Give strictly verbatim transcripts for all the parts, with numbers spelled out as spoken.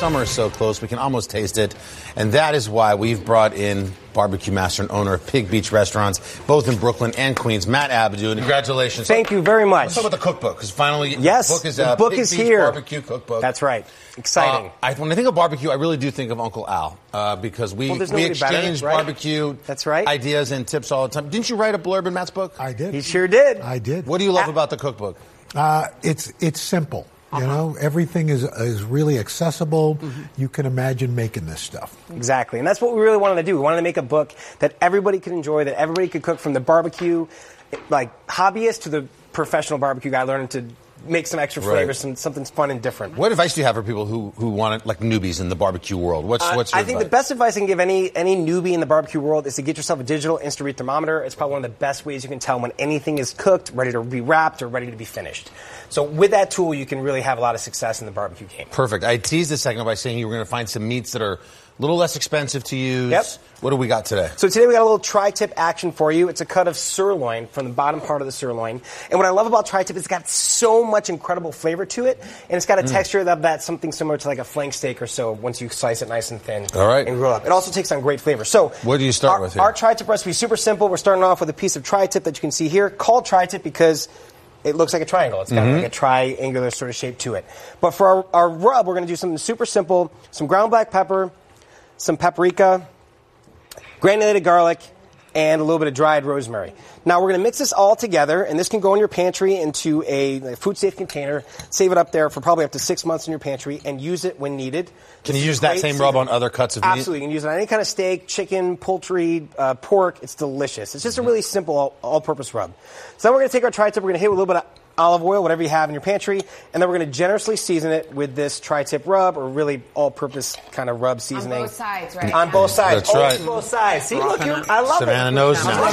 Summer is so close, we can almost taste it. And that is why we've brought in barbecue master and owner of Pig Beach Restaurants, both in Brooklyn and Queens, Matt Abadou. And congratulations. Thank you very much. Let's talk about the cookbook, because finally yes, the book is the out. book Pig is Beach here. Barbecue Cookbook. That's right. Exciting. Uh, I, when I think of barbecue, I really do think of Uncle Al, uh, because we, well, we exchange right? barbecue That's right. ideas and tips all the time. Didn't you write a blurb in Matt's book? I did. He sure did. I did. What do you love about the cookbook? Uh, it's it's simple. You uh-huh. know, everything is is really accessible. Mm-hmm. You can imagine making this stuff. Exactly. And that's what we really wanted to do. We wanted to make a book that everybody could enjoy, that everybody could cook, from the barbecue, like, hobbyist to the professional barbecue guy learning to make some extra flavors, right. some something fun and different. What advice do you have for people who, who want it, like newbies in the barbecue world? What's uh, what's your I think advice? the best advice I can give any any newbie in the barbecue world is to get yourself a digital instant read thermometer. It's probably one of the best ways you can tell when anything is cooked, ready to be wrapped, or ready to be finished. So with that tool, you can really have a lot of success in the barbecue game. Perfect. I teased a second by saying you were going to find some meats that are a little less expensive to use. Yep. What do we got today? So today we got a little tri-tip action for you. It's a cut of sirloin from the bottom part of the sirloin. And what I love about tri-tip is it's got so much incredible flavor to it, and it's got a mm. texture that, that's something similar to like a flank steak or so once you slice it nice and thin. All right. And grill up. It also takes on great flavor. So what do you start our, with here? Our tri-tip recipe is super simple. We're starting off with a piece of tri-tip that you can see here, called tri-tip because it looks like a triangle. It's got mm-hmm. like a triangular sort of shape to it. But for our, our rub, we're going to do something super simple. Some ground black pepper, some paprika, granulated garlic, and a little bit of dried rosemary. Now we're going to mix this all together, and this can go in your pantry into a, a food-safe container. Save it up there for probably up to six months in your pantry, and use it when needed. Can you use that same rub on other cuts of meat? Absolutely. You can use it on any kind of steak, chicken, poultry, uh, pork. It's delicious. It's just a really simple all- all-purpose rub. So then we're going to take our tri-tip. We're going to hit with a little bit of olive oil, whatever you have in your pantry, and then we're going to generously season it with this tri-tip rub, or really all-purpose kind of rub seasoning. On both sides, right? On both sides. That's right. On both sides. See, look, you, I love Savannah it. knows now.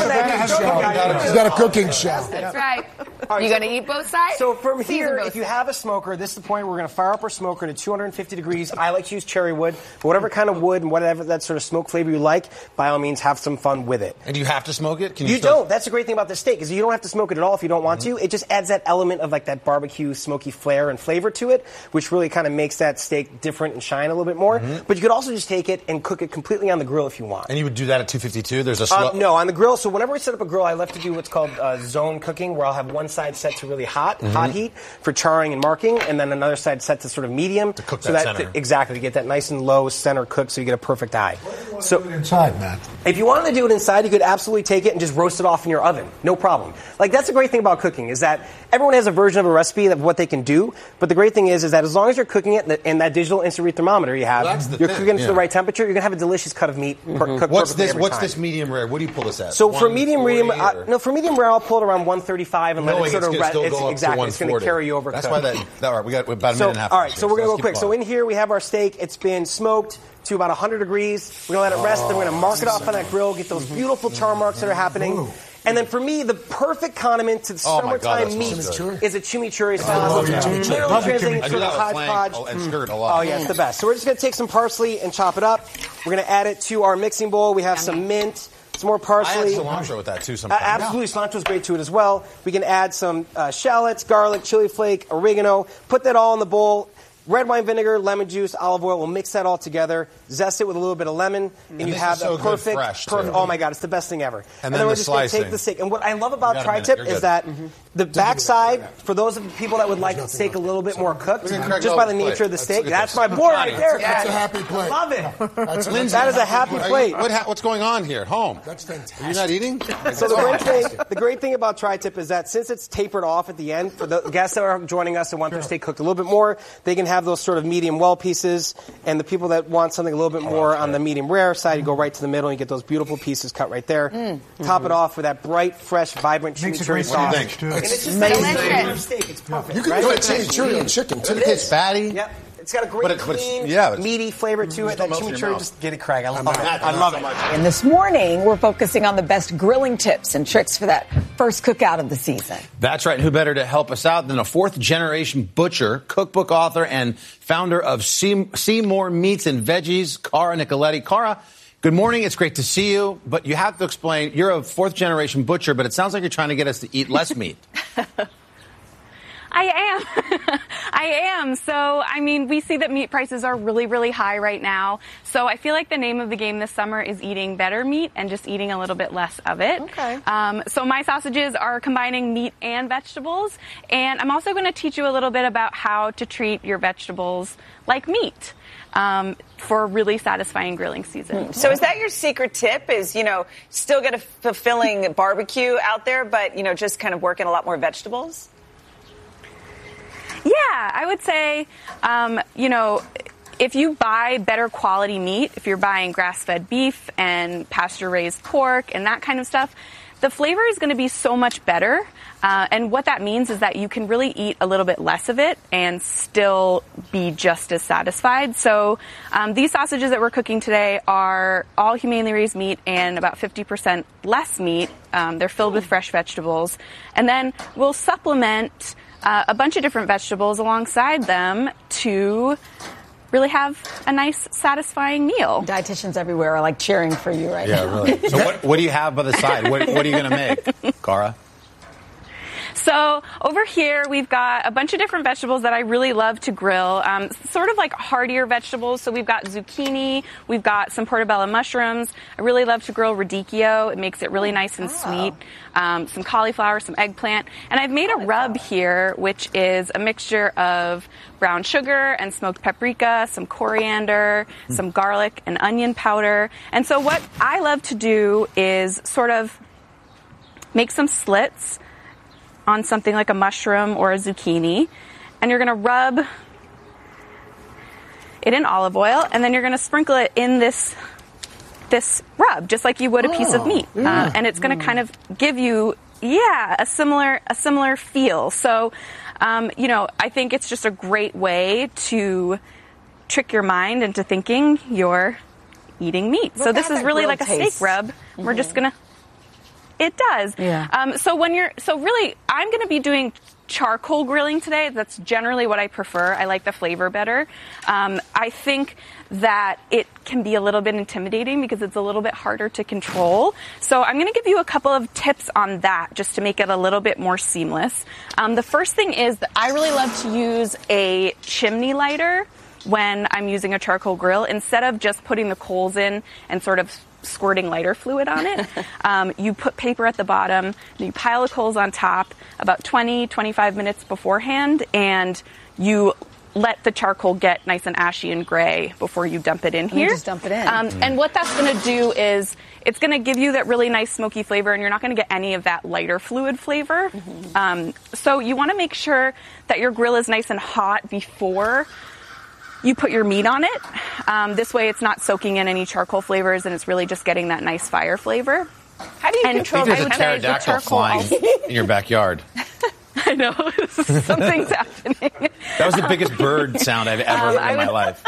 He's got a cooking show. That's right. You going to eat both sides? So from Season here, both if you sides. have a smoker, this is the point where we're going to fire up our smoker to two hundred fifty degrees. I like to use cherry wood, but whatever kind of wood and whatever that sort of smoke flavor you like, by all means, have some fun with it. And do you have to smoke it? Can you You still... don't. That's the great thing about this steak, is you don't have to smoke it at all if you don't want mm-hmm. to. It just adds that element of like that barbecue smoky flair and flavor to it, which really kind of makes that steak different and shine a little bit more. Mm-hmm. But you could also just take it and cook it completely on the grill if you want. And you would do that at two fifty-two? There's a slow... Uh, no, on the grill. So whenever we set up a grill, I love to do what's called uh, zone cooking, where I'll have one side set to really hot, mm-hmm. hot heat for charring and marking, and then another side set to sort of medium. To cook so that that center. Exactly, to get that nice and low center cook so you get a perfect eye. So inside, Matt. If you wanted to do it inside, you could absolutely take it and just roast it off in your oven. No problem. Like, that's the great thing about cooking, is that everyone has a version of a recipe of what they can do, but the great thing is is that as long as you're cooking it in that digital instant read thermometer you have, well, you're thing. cooking it yeah. to the right temperature, you're going to have a delicious cut of meat mm-hmm. per- cooked What's perfectly this every What's time. this medium rare? What do you pull this at? So for medium medium, uh, or? no, for medium rare, I'll pull it around one thirty-five and Knowing let it sort it's of gonna re- still it's, go up exactly. to It's going to carry over. That's cook. why that. that all right, we got about a so, minute and a half. All right, so we're going to go quick. Going. So in here we have our steak. It's been smoked to about one hundred degrees. We're going to let it rest. Oh, then we're going to mark it off on that grill. Get those beautiful char marks that are happening. Ooh. And then for me, the perfect condiment to the oh summertime meat is a chimichurri sauce. Literally translating sort of hodgepodge. And skirt a lot. Oh yeah, it's the best. So we're just going to take some parsley and chop it up. We're going to add it to our mixing bowl. We have some mint, some more parsley. I add cilantro with that too Uh, sometimes. absolutely, cilantro's great to it as well. We can add some uh, shallots, garlic, chili flake, oregano. Put that all in the bowl. Red wine vinegar, lemon juice, olive oil. We'll mix that all together. Zest it with a little bit of lemon, and, and you have so a perfect, fresh, perfect. Oh my God, it's the best thing ever. And, and then, then we're the just going to slicing. take the steak. And what I love about You got a tri-tip minute. You're is good. that Mm-hmm. the backside, for those of the people that would like the steak a little bit more cooked, just by the nature of the steak, that's my boy right there. That's a happy plate. Love it. That's a, that is a happy plate. What ha- what's going on here at home? That's fantastic. Are you not eating? So the great thing, the great thing about tri-tip is that since it's tapered off at the end, for the guests that are joining us and want their steak cooked a little bit more, they can have those sort of medium well pieces. And the people that want something a little bit more on the medium rare side, you go right to the middle and you get those beautiful pieces cut right there. Mm. Top it off with that bright, fresh, vibrant chimichurri sauce. What And it's just amazing. like steak. It's perfect. You can right? put chimichurri on chicken too. It is fatty. Yep. It's got a great, But it- but it's- clean, yeah, it's- meaty flavor to it. That melts in your chimichurri, mouth. just get it, Craig. I love it. I love it. And this morning, we're focusing on the best grilling tips and tricks for that first cookout of the season. That's right. And who better to help us out than a fourth-generation butcher, cookbook author, and founder of Seam- Seymour Meats and Veggies, Cara Nicoletti. Cara, good morning. It's great to see you. But you have to explain, you're a fourth-generation butcher, but it sounds like you're trying to get us to eat less meat. I am. I am. So, I mean, we see that meat prices are really, really high right now. So I feel like the name of the game this summer is eating better meat and just eating a little bit less of it. Okay. Um, so my sausages are combining meat and vegetables. And I'm also going to teach you a little bit about how to treat your vegetables like meat. Um, for a really satisfying grilling season. So is that your secret tip, is, you know, still get a fulfilling barbecue out there, but, you know, just kind of work in a lot more vegetables? Yeah, I would say, um, you know, if you buy better quality meat, if you're buying grass-fed beef and pasture-raised pork and that kind of stuff, the flavor is going to be so much better. Uh, and what that means is that you can really eat a little bit less of it and still be just as satisfied. So um, these sausages that we're cooking today are all humanely raised meat and about fifty percent less meat. Um, they're filled with fresh vegetables. And then we'll supplement uh, a bunch of different vegetables alongside them to really have a nice, satisfying meal. Dietitians everywhere are like cheering for you right Yeah, now. really. So what, what do you have by the side? What, what are you going to make, Cara? So over here, we've got a bunch of different vegetables that I really love to grill, um, sort of like heartier vegetables. So we've got zucchini, we've got some portobello mushrooms. I really love to grill radicchio. It makes it really nice and sweet. Um, some cauliflower, some eggplant. And I've made a rub here, which is a mixture of brown sugar and smoked paprika, some coriander, mm. some garlic and onion powder. And so what I love to do is sort of make some slits on something like a mushroom or a zucchini, and you're going to rub it in olive oil, and then you're going to sprinkle it in this this rub, just like you would a piece of meat, yeah. uh, and it's going to kind of give you, yeah, a similar a similar feel. So, um, you know, I think it's just a great way to trick your mind into thinking you're eating meat. Look so this at is that really grilled like a taste. steak rub. Mm-hmm. We're just going to. It does. Yeah. Um, so when you're, so really, I'm going to be doing charcoal grilling today. That's generally what I prefer. I like the flavor better. Um, I think that it can be a little bit intimidating because it's a little bit harder to control. So I'm going to give you a couple of tips on that just to make it a little bit more seamless. Um, the first thing is that I really love to use a chimney lighter when I'm using a charcoal grill instead of just putting the coals in and sort of squirting lighter fluid on it. Um, you put paper at the bottom, and you pile the coals on top about twenty, twenty-five minutes beforehand, and you let the charcoal get nice and ashy and gray before you dump it in and here. You just dump it in. Um, mm. And what that's going to do is it's going to give you that really nice smoky flavor, and you're not going to get any of that lighter fluid flavor. Mm-hmm. Um, so you want to make sure that your grill is nice and hot before you put your meat on it. Um, this way it's not soaking in any charcoal flavors, and it's really just getting that nice fire flavor. How do you and control I think there's a I would say the pterodactyl charcoal flying also- in your backyard. I know. Something's happening. That was the biggest bird sound I've ever Um, heard in I my would- life.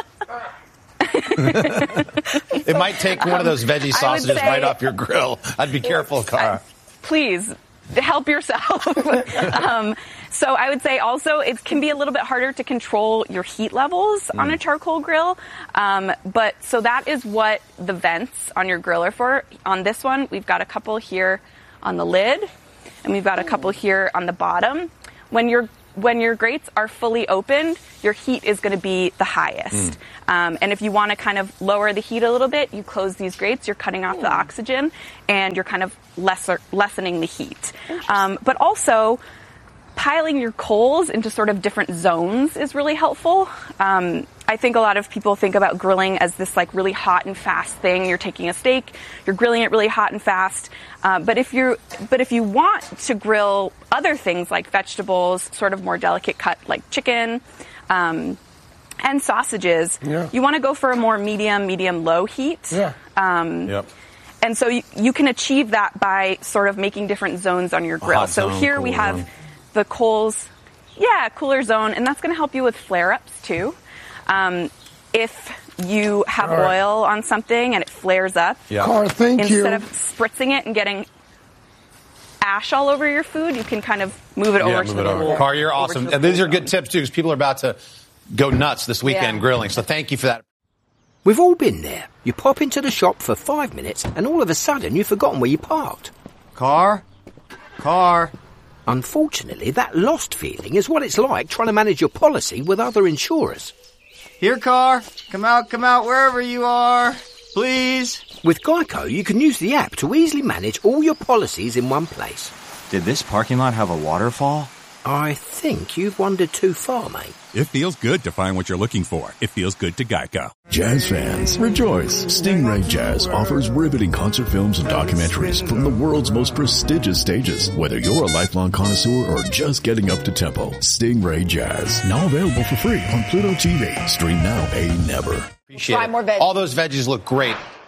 It might take one of those veggie sausages say- right off your grill. I'd be careful, Cara. Please help yourself. um, so I would say also it can be a little bit harder to control your heat levels mm. on a charcoal grill. Um, but so that is what the vents on your grill are for. On this one, we've got a couple here on the lid, and we've got a couple here on the bottom. When your when your grates are fully opened, your heat is going to be the highest. Mm. Um, and if you want to kind of lower the heat a little bit, you close these grates, you're cutting off mm. the oxygen, and you're kind of lesser, lessening the heat. Um, but also, piling your coals into sort of different zones is really helpful. Um, I think a lot of people think about grilling as this like really hot and fast thing. You're taking a steak, you're grilling it really hot and fast. Uh, but if you but if you want to grill other things like vegetables, sort of more delicate cut like chicken, um, and sausages, yeah. you want to go for a more medium, medium low heat. Yeah. Um, Yep. And so you, you can achieve that by sort of making different zones on your grill. Hot So zone, here cool we have zone. the coals, yeah, cooler zone, and that's going to help you with flare-ups too. Um, if you have right. oil on something and it flares up, Yeah. Cara, thank you. instead of spritzing it and getting ash all over your food, you can kind of move it Yeah, over move to it the over. cool- Cara, you're over awesome. to the And these cool are good zone. tips, too, because people are about to go nuts this weekend Yeah. grilling. So thank you for that. We've all been there. You pop into the shop for five minutes and all of a sudden you've forgotten where you parked. Car? Car? Unfortunately, that lost feeling is what it's like trying to manage your policy with other insurers. Here, car. Come out, come out, wherever you are. Please. With Geico, you can use the app to easily manage all your policies in one place. Did this parking lot have a waterfall? I think you've wandered too far, mate. It feels good to find what you're looking for. It feels good to Geico. Jazz fans, rejoice! Stingray Jazz offers riveting concert films and documentaries from the world's most prestigious stages. Whether you're a lifelong connoisseur or just getting up to tempo, Stingray Jazz. Now available for free on Pluto T V. Stream now, pay never. Appreciate Try it. more veggies. All those veggies look great.